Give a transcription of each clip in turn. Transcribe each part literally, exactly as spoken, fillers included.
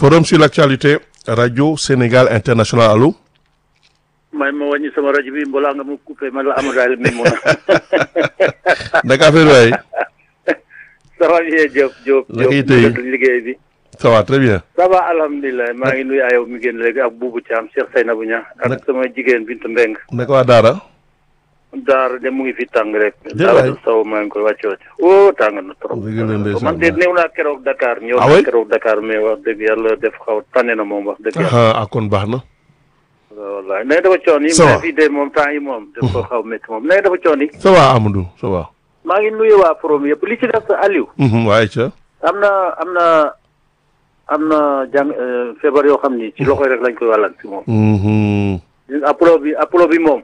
Forum sur l'actualité Radio Sénégal International allo. may ma wàññi sama rajo bi mboolaa nga ma coupé man la Amadou Aliou Mimouna. naka affaire waay. ça va bien Diop Diop. naka tey liggéey bi. ça va très bien. ça va alhamdulilah maa ngi nuyu ayow mi génn léegi ak Boubou Thiam Cheikh Seynabou Niang ak sama jigéen Bintu Mbeng. naka waa Daara. Daara de mu ngi fi tàng rek. jërëjëf waay saw maa ngi koy wàcce wàcce. oh tàng na trop. man de néew naa keroog Dakar. ñëw naa keroog Dakar mais wax dëgg yàlla def xaw tànne na moom wax dëgg yàlla. ah kon baax na. wallaay nee dafa coon yi. ça va mais fii de moom temps yi moom. daf ko xaw métti moom nee dafa coon yi. ça va Amadou ça va. maa ngi nuyu waa Forum yëpp li ci def Aliou. waaye ca. am na am na am na jàng feebar yoo xam ni ci loxo rek lañ koy wàllan si moom. apollo bi apollo bi moom.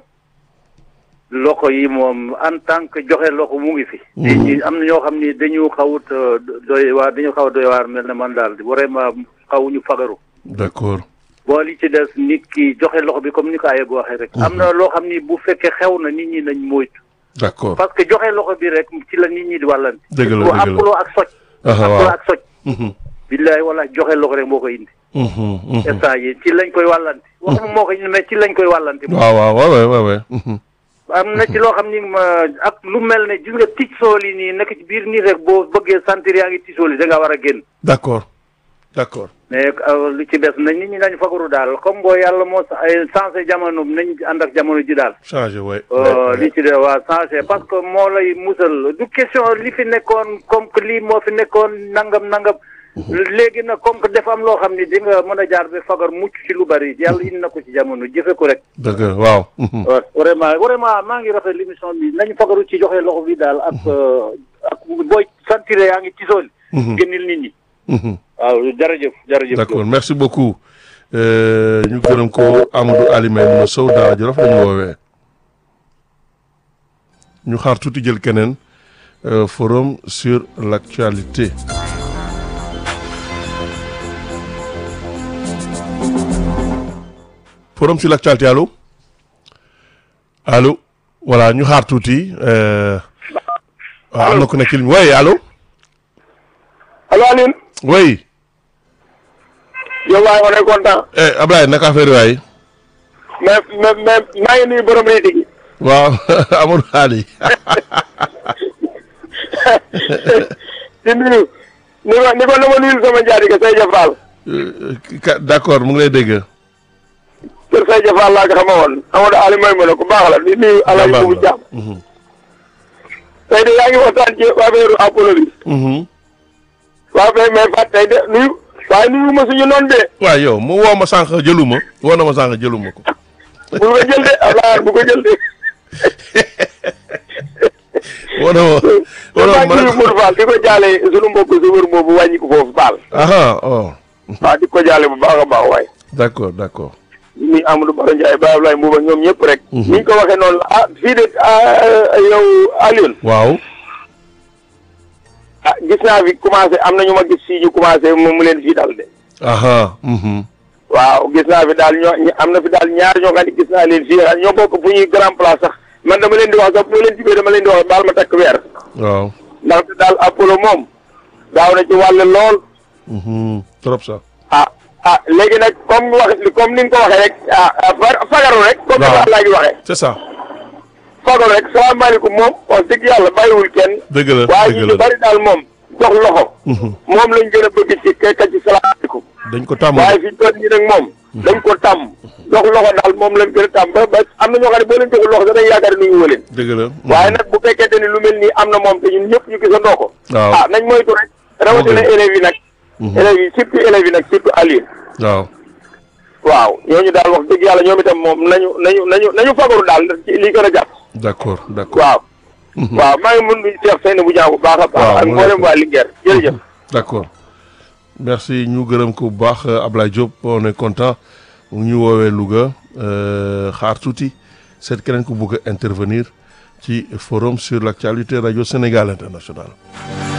loxo yi moom en tant que joxe loxo mu ngi fi. ñi am na ñoo xam ni dañu xawut doy waar dañu xaw a doy waar mel na man daal vraiment xawuñu fagaru. d'accord. bon li ci des nit ki joxe loxo bi comme ni ko ayib waxee rek. am na loo xam ni bu fekkee xew na nit ñi nañ moytu. d'accord parce que joxe loxo bi rek ci la nit ñi di wàllante. dëgg la dëgg la apollo ak socc. apollo ak socc. billaay wala joxe loxo rek moo koy indi. instant yi ci lañ koy wàllante. waxuma moo koy indi mais ci lañ koy wàllante. waaw waaw waaw waaw waaw. am na ci loo xam ni ma ak lu mel ne gis nga tic sool yi nii nekk ci biir nii rek boo bëggee sentir yaa ngi tic sool yi da ngaa war a génn. d'accord d'accord. mais li ci des nañ nit ñi nañu fagaru daal comme boo yàlla moo changé jamono nañ ànd ak jamono ji daal. changé waay. li ci des waa changé parce que moo lay musal du question li fi nekkoon comme que lii moo fi nekkoon nangam nangam. léegi nag comme que dafa am loo xam ni di nga mën a jaar ba fagar mucc ci lu bari yàlla indi na ko ci jamono jëfe ko rek. dëgg waaw. waaw vraiment vraiment maa ngi rafet l'émission bi nañu fagaru ci joxe loxo bi daal ak ak booy sentir yaa ngi tisool. génnil nit ñi. waaw jërëjëf jërëjëf. d'accord merci beaucoup ñu gërëm ko Amadou Aliou Mimouna Sow Daara Jolof la ñu woowee ñu xaar tuuti jël keneen forum sur l'actualité. forum sur l'actualité allo allo voilà ñu xaar tuuti waaw am na ku nekk ci ligne oui allo. allo Alioune. oui. yow waaye on est content. eh Ablaye naka affaire waay. mais mais mais maa ngi nuyu borom réeti gi. waaw Amadou Ali. di nuyu ni ko ni ko na ma nuyul sama njaatige Seydia Fall. d'accord mu ngi lay dégg. kër Seydia Fall laa ko xama woon Amadou Ali may mën a ku baax la di nuyu Alaaji Bubu Jaam. tey de yaa ngi waxtaan ci affaire Apollo bi. waaw mais mais Fatou tey de nuyu waaye nuyu ma suñu noonu de. waaw yow mu woo ma sànq jëluma woo na ma sànq jëluma ko. bu ko jël de Abdoulaye bu ko jël de. woo na ma woo na ma nuyu Mourou Fall di ko jaale sunu mbokk si wër boobu wàññi ko foofu Fall. aha oh. waaw di ko jaale bu baax a baax waaye. d'accord d'accord. ni Amadou Baro Ndiaye Baye Ablaye Mbuuba ñoom ñëpp rek. ni ñu ko waxee noonu la ah fii de yow Alioune. waaw. ah gis naa fi commencé am na ñu ma gis fii ñu commencé mu mu leen fii dal de. aha. waaw gis naa fi daal ñoo am na fi daal ñaar ñoo xam ne gis naa leen fii ñoo bokk fu ñuy grand place sax man dama leen di wax sax bu leen jibee dama leen di wax baal ma takk weer. waaw. ndaxte daal Apollo moom daaw na ci wàll lool. trop sax. ah ah léegi nag comme wax comme ni nga ko waxee rek ah fagaru rek. comme ni ko Alaaji waxee. c'est ça. fagaru rek salaamaaleykum moom wax dëgg yàlla bàyyiwul kenn. dëgg la waaye dëgg ñu la bari daal moom jox loxo. moom lañ gën a bëgg ci kayit ci salaamaaleykum. dañ ko tàmm waaye fi toll nii nag moom. dañ ko tàmm. jox loxo daal moom lañ gën a tàmm ba ba am na ñoo xam ne boo leen joxul loxo danañ yaakaar ni ñu wëleen. dëgg la. waaye nag bu fekkente ni lu mel nii am na moom te ñun ñëpp ñu gisandoo ko. waaw ah nañ moytu rek. rawatina élèves yi nag. élèves yi surtout élèves yi nag surtout Aliou. waaw. waaw ñooñu daal wax dëgg yàlla ñoom itam moom nañu nañu nañu nañu fagaru daal ci li gën a jàpp. d'accord d'accord. waaw. waaw maa ngi mën di Cheikh Seynabou Niang bu baax a baax. waaw ak mboolem waa Linguère jërëjëf. d'accord merci ñu gërëm ko bu baax Ablaye Diop on est content mu ñu woowee Louga xaar tuuti seet keneen ku bëgg a intervenir ci forum sur l'actualité Radio Sénégal International.